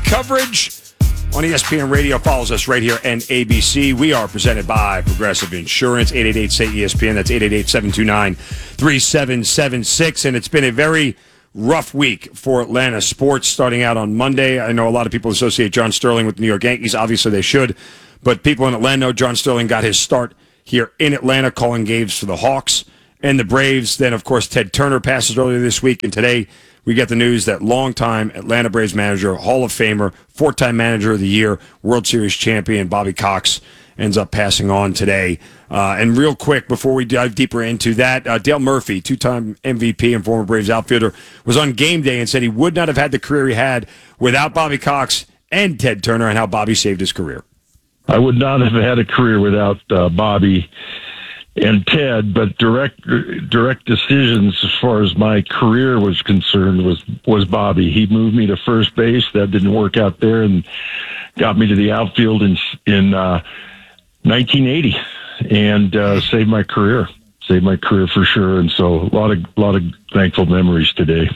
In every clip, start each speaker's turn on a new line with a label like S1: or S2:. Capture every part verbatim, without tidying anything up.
S1: coverage on E S P N Radio. Follows us right here and A B C. We are presented by Progressive Insurance. eight eight eight, S A Y, E S P N. That's eight eight eight, seven two nine, three seven seven six. And it's been a very rough week for Atlanta sports starting out on Monday. I know a lot of people associate John Sterling with the New York Yankees. Obviously, they should. But people in Atlanta know John Sterling got his start here in Atlanta, calling games for the Hawks and the Braves. Then, of course, Ted Turner passes earlier this week. And today, we get the news that longtime Atlanta Braves manager, Hall of Famer, four-time manager of the year, World Series champion Bobby Cox ends up passing on today. Uh, and real quick, before we dive deeper into that, uh, Dale Murphy, two-time M V P and former Braves outfielder, was on game day and said he would not have had the career he had without Bobby Cox and Ted Turner, and how Bobby saved his career.
S2: I would not have had a career without uh, Bobby and Ted, but direct direct decisions as far as my career was concerned was was Bobby. He moved me to first base. That didn't work out there, and got me to the outfield in in uh, nineteen eighty, and uh, saved my career. Saved my career for sure. And so a lot of a lot of thankful memories today.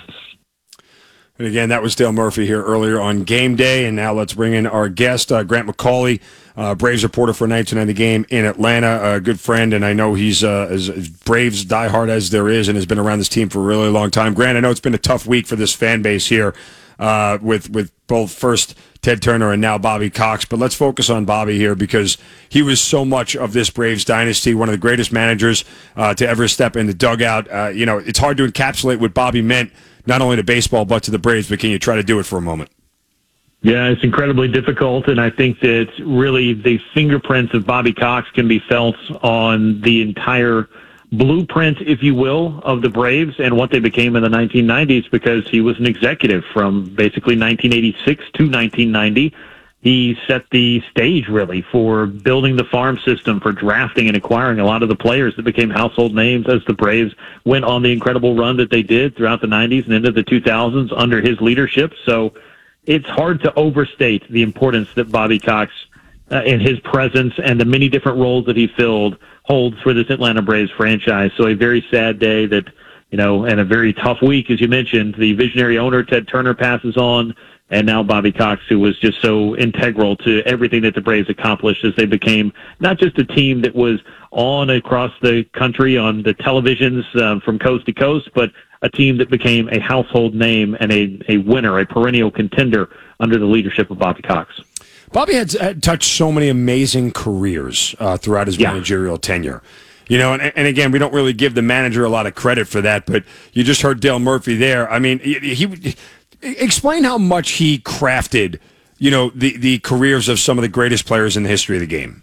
S1: And again, that was Dale Murphy here earlier on Game Day. And now let's bring in our guest, uh, Grant McAuley, uh, Braves reporter for Night to Night the Game in Atlanta, a good friend. And I know he's uh, as, as Braves diehard as there is and has been around this team for a really long time. Grant, I know it's been a tough week for this fan base here uh, with, with both first Ted Turner and now Bobby Cox. But let's focus on Bobby here because he was so much of this Braves dynasty, one of the greatest managers uh, to ever step in the dugout. Uh, you know, it's hard to encapsulate what Bobby meant not only to baseball, but to the Braves, but can you try to do it for a moment?
S3: Yeah, it's incredibly difficult, and I think that really the fingerprints of Bobby Cox can be felt on the entire blueprint, if you will, of the Braves and what they became in the nineteen nineties, because he was an executive from basically nineteen eighty-six to nineteen ninety. He set the stage, really, for building the farm system, for drafting and acquiring a lot of the players that became household names as the Braves went on the incredible run that they did throughout the nineties and into the two thousands under his leadership. So it's hard to overstate the importance that Bobby Cox uh, and his presence and the many different roles that he filled holds for this Atlanta Braves franchise. So a very sad day that, you know, and a very tough week, as you mentioned. The visionary owner, Ted Turner, passes on. And now Bobby Cox, who was just so integral to everything that the Braves accomplished as they became not just a team that was on across the country on the televisions um, from coast to coast, but a team that became a household name and a, a winner, a perennial contender under the leadership of Bobby Cox.
S1: Bobby had, had touched so many amazing careers uh, throughout his yeah. managerial tenure. You know, and, and again, we don't really give the manager a lot of credit for that, but you just heard Dale Murphy there. I mean, he... he explain how much he crafted, you know, the, the careers of some of the greatest players in the history of the game.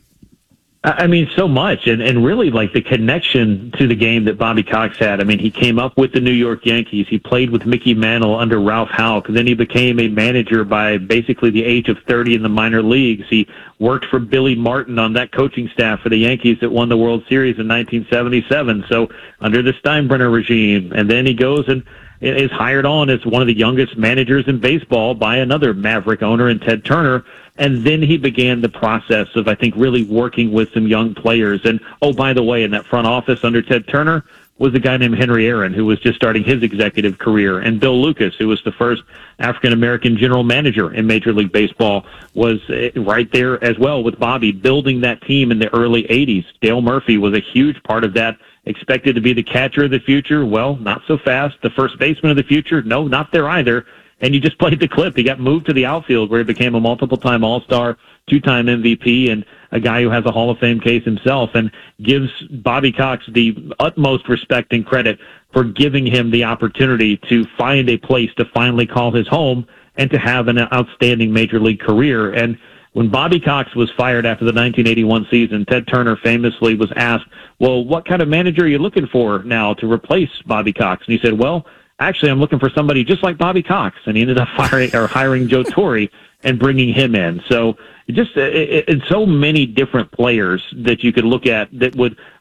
S3: I mean, so much, and, and really, like, the connection to the game that Bobby Cox had. I mean, he came up with the New York Yankees. He played with Mickey Mantle under Ralph Houck. Then he became a manager by basically the age of thirty in the minor leagues. He worked for Billy Martin on that coaching staff for the Yankees that won the World Series in nineteen seventy-seven. So under the Steinbrenner regime, and then he goes and is hired on as one of the youngest managers in baseball by another Maverick owner in Ted Turner. And then he began the process of, I think, really working with some young players. And, oh, by the way, in that front office under Ted Turner was a guy named Henry Aaron, who was just starting his executive career. And Bill Lucas, who was the first African-American general manager in Major League Baseball, was right there as well with Bobby, building that team in the early eighties. Dale Murphy was a huge part of that. Expected to be the catcher of the future? Well, not so fast. The first baseman of the future? No, not there either. And you just played the clip. He got moved to the outfield where he became a multiple-time All-Star, two-time M V P, and a guy who has a Hall of Fame case himself, and gives Bobby Cox the utmost respect and credit for giving him the opportunity to find a place to finally call his home and to have an outstanding Major League career. And when Bobby Cox was fired after the nineteen eighty-one season, Ted Turner famously was asked, well, what kind of manager are you looking for now to replace Bobby Cox? And he said, well, actually, I'm looking for somebody just like Bobby Cox. And he ended up firing or hiring Joe Torre and bringing him in. So just it, it, so many different players that you could look at that would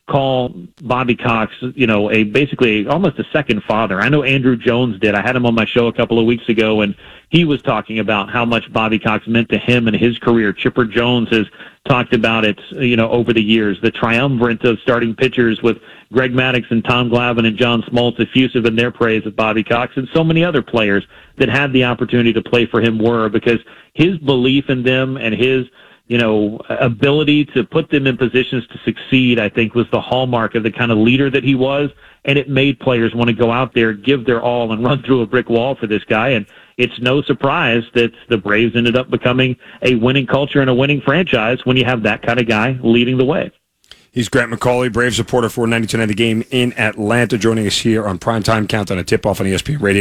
S3: call Bobby Cox, you know, a basically almost a second father. I know Andrew Jones did. I had him on my show a couple of weeks ago, and he was talking about how much Bobby Cox meant to him and his career. Chipper Jones has talked about it, you know, over the years. The triumvirate of starting pitchers with Greg Maddux and Tom Glavine and John Smoltz effusive in their praise of Bobby Cox, and so many other players that had the opportunity to play for him were, because his belief in them and his, you know, ability to put them in positions to succeed, I think, was the hallmark of the kind of leader that he was. And it made players want to go out there, give their all, and run through a brick wall for this guy. And it's no surprise that the Braves ended up becoming a winning culture and a winning franchise when you have that kind of guy leading the way.
S1: He's Grant McCauley, Braves reporter for ninety-two point nine The Game in Atlanta, joining us here on Primetime Countdown, a tip-off on E S P N Radio.